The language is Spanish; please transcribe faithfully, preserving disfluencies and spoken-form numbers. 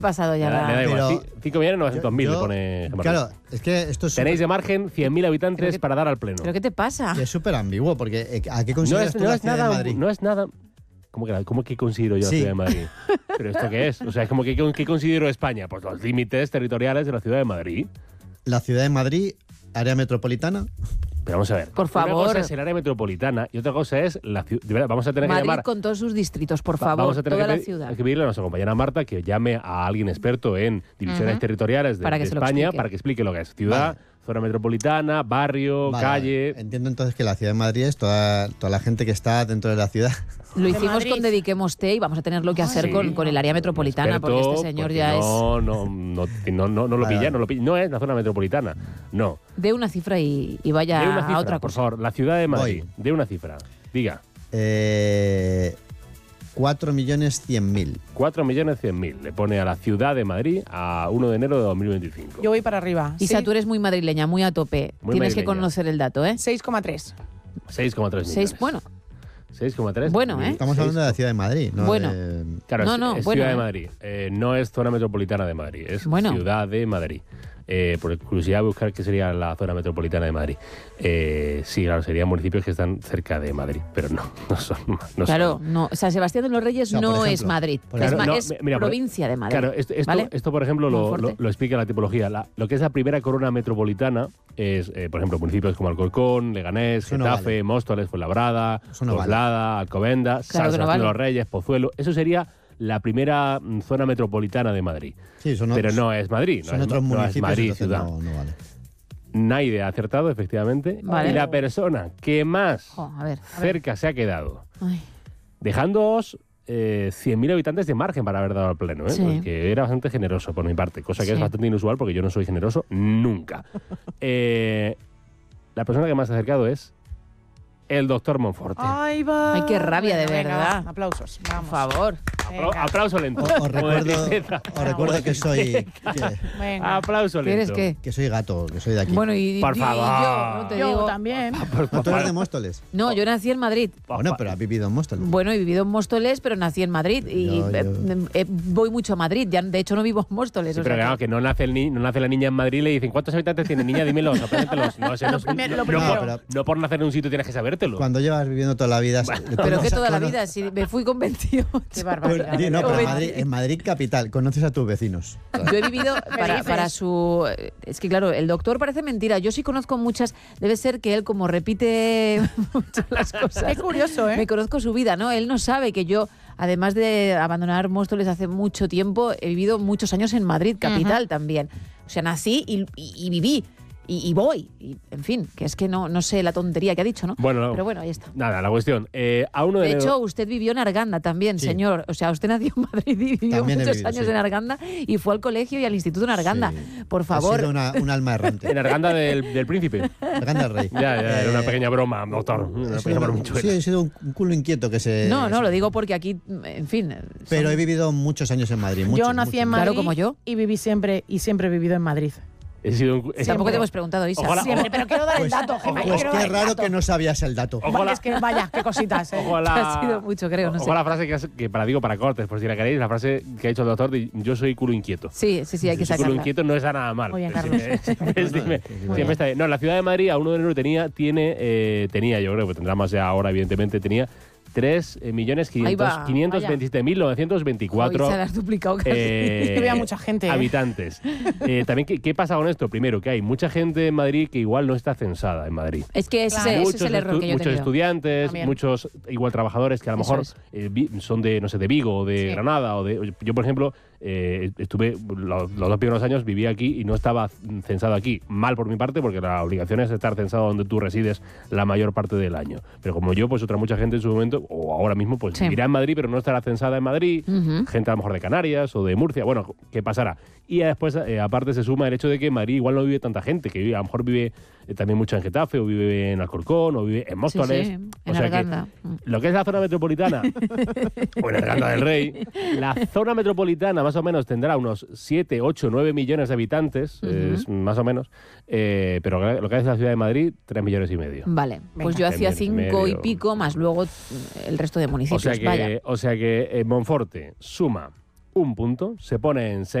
pasado ya. Me da, la... me da igual. Pero- Sí, cinco millones novecientos mil Yo- le pone Gemma Claro, Ruiz. es que esto es Tenéis de súper- margen cien mil habitantes Pero que- para dar al pleno. ¿Pero qué te pasa? que es súper ambiguo, porque eh, ¿a qué No consideras es, tú no la es ciudad nada. de Madrid? No es nada. ¿Cómo que, la- cómo que considero yo Sí. la ciudad de Madrid? ¿Pero esto qué es? O sea, es como que ¿qué considero España? Pues los límites territoriales de la ciudad de Madrid. La ciudad de Madrid, área metropolitana. Pero vamos a ver. Por Una favor. cosa es el área metropolitana y otra cosa es la ciudad. De verdad, vamos a tener que Madrid llamar. con todos sus distritos, por Va- favor, vamos a tener toda que, la pe- ciudad. que pedirle a nuestra compañera Marta que llame a alguien experto en divisiones Ujú. territoriales de, Para que de se lo España explique. para que explique lo que es ciudad, Vale. zona metropolitana, barrio, Vale, calle. Entiendo entonces que la ciudad de Madrid es toda, toda la gente que está dentro de la ciudad. Lo De hicimos Madrid. con Dediquemos Té y vamos a tenerlo que hacer Sí. con, con el área metropolitana, porque Experto, este señor porque ya es... no, no, no, no, no, no lo Vale, pilla, vale. no lo pilla. No es la zona metropolitana. No. De una cifra y, y vaya De una cifra, a otra por cosa. favor. La ciudad de Madrid. Voy. De una cifra. Diga. Eh, cuatro millones cien mil. cuatro millones cien mil. Le pone a la ciudad de Madrid a uno de enero de dos mil veinticinco. Yo voy para arriba. Isa, Sí, tú eres muy madrileña, muy a tope. Muy Tienes que madrileña. conocer el dato, ¿eh? seis coma tres. seis coma tres millones. Seis, bueno, seis coma tres. Bueno, ¿eh? Estamos hablando de la ciudad de Madrid, ¿no? Bueno. de- Claro, No, es, no, es bueno, Ciudad de ¿eh? Madrid. Eh, no es zona metropolitana de Madrid, es Bueno. Ciudad de Madrid. Eh, por curiosidad, voy a buscar qué sería la zona metropolitana de Madrid. Eh, sí, claro, serían municipios que están cerca de Madrid, pero no, no son. No claro, son. no. San Sebastián de los Reyes O sea, por no ejemplo, es Madrid, por es, ejemplo, ma- no, es mira, por- provincia de Madrid. Claro, esto, esto, ¿vale? esto, por ejemplo, lo, Monforte. lo, lo explica la tipología. La- lo que es la primera corona metropolitana es, eh, por ejemplo, municipios como Alcorcón, Leganés, Eso no Getafe, vale. Móstoles, Fuenlabrada, Eso no vale. Coslada, Alcobendas, San que no Sebastián vale. de los Reyes, Pozuelo. Eso sería la primera mm, zona metropolitana de Madrid. Sí, son, Pero otros- no es Madrid, no son es, otros no es municipios, Madrid entonces ciudad. no, no vale. Naide ha acertado, efectivamente. Vale. Y la persona que más Jo, a ver, cerca se ha quedado, ay, dejándoos eh, cien mil habitantes de margen para haber dado al pleno, ¿eh? Sí. Pues que era bastante generoso por mi parte, cosa que Sí. es bastante inusual porque yo no soy generoso nunca. Eh, la persona que más se ha acercado es el doctor Monforte. Ay, va. Ay, qué rabia, de venga, verdad. va, aplausos. por Vamos. favor. Apla- Venga. aplauso lento. Os, os como de recuerdo, tristeza. os recuerdo que soy que, Venga. Aplauso ¿Quieres lento. qué? que soy gato, que soy de aquí. Bueno, y, Por y- y favor. yo, no te Yo digo... también. no, tú eres de Móstoles. No, yo nací en Madrid. Bueno, pero has vivido en Móstoles. Bueno, he vivido en Móstoles, pero nací en Madrid y Yo- eh, yo- eh, voy mucho a Madrid. Ya, de hecho, no vivo en Móstoles. Sí, o pero sea claro, que- que no nace, el ni- no nace la niña en Madrid y le dicen ¿cuántos habitantes tiene niña? Dímelos, apréndetelos. No, sé, no, primero- no, lo no primero. por, no por nacer en un sitio tienes que sabértelo. Cuando llevas viviendo toda la vida. Pero que toda la conoces- vida, si me fui con veintiocho. Qué Pues, barbaridad. di- no, pero en Joven. Madrid, en Madrid capital, conoces a tus vecinos. Yo he vivido para, dices? para su... Es que claro, el doctor parece mentira. Yo sí conozco muchas... Debe ser que él como repite mucho las cosas. Qué curioso, ¿eh? Me conozco su vida, ¿no? Él no sabe que yo, además de abandonar Móstoles hace mucho tiempo, he vivido muchos años en Madrid, capital también. O sea, nací y, y- y viví. Y, y voy. Y, en fin, que es que no, no sé la tontería que ha dicho, ¿no? Bueno, no. Pero bueno, ahí está. Nada, la cuestión. Eh, a uno de, De enero- hecho, usted vivió en Arganda también, Sí. señor. O sea, usted nació en Madrid y vivió También he muchos vivido, años sí. en Arganda y fue al colegio y al instituto en Arganda. Sí. Por Has favor. sido una, un alma errante. en Arganda del, del Príncipe. Arganda del Rey. Ya, ya, era una Eh, pequeña broma, doctor. Una he pequeña sido, bromichuela. sí, he sido un, un culo inquieto que se. No, no, lo digo porque aquí, en fin. son- Pero he vivido muchos años en Madrid. Muchos, Yo nací en muchos. Madrid Claro, como yo. y viví siempre y siempre he vivido en Madrid. He sido un- he- Tampoco Siempre. te hemos preguntado, Isa. Ojalá- Siempre, pero quiero dar el Pues, dato, Gemma. pues quiero qué dar el raro dato. que no sabías el dato. Ojalá- Es que vaya, qué cositas, ¿eh? Ojo la, Ha sido mucho, creo, no ojo sé. la frase que, has- que para digo para cortes, por si la queréis, la frase que ha dicho el doctor de yo soy culo inquieto. Sí, sí, sí, hay que Yo soy culo sacarla. inquieto no está nada mal. Muy bien, Pues, Carlos. eh, siempre- siempre- Muy siempre está bien. No, la ciudad de Madrid a uno de enero tenía, tiene, eh, tenía, yo creo que tendrá más ya ahora, evidentemente, tenía tres millones Ahí va, quinientos veintisiete mil novecientos veinticuatro Hoy se la has duplicado casi. eh, Es que había mucha gente, ¿eh? habitantes. Eh, también, ¿qué, ¿qué pasa con esto? Primero, que hay mucha gente en Madrid que igual no está censada en Madrid. Es que ese, Claro. ese Muchos, es el error estu- que yo he muchos tenido. estudiantes, También. muchos igual trabajadores que a lo Eso mejor es. eh, vi- son de, no sé, de Vigo o de Sí. Granada. O de, yo, por ejemplo, eh, estuve los, los dos primeros años vivía aquí y no estaba censado aquí. Mal por mi parte, porque la obligación es estar censado donde tú resides la mayor parte del año. Pero como yo, pues otra mucha gente en su momento, o ahora mismo, pues Sí. vivirá en Madrid, pero no estará censada en Madrid. Ujú. Gente a lo mejor de Canarias o de Murcia. Bueno, ¿qué pasará? Y después, eh, aparte, se suma el hecho de que en Madrid igual no vive tanta gente, que vive, a lo mejor vive eh, también mucho en Getafe, o vive en Alcorcón, o vive en Móstoles. Sí, sí, O en sea que Arganda. Mm. lo que es la zona metropolitana, o en Arganda del Rey, la zona metropolitana más o menos tendrá unos siete, ocho, nueve millones de habitantes, es más o menos, eh, pero lo que es la ciudad de Madrid, tres millones y medio. Vale, pues Venga. yo hacía Tres millones y cinco y medio. pico, más luego mm, el resto de O municipios. sea que, Vaya. o sea que eh, Monforte suma un punto, se pone en seis.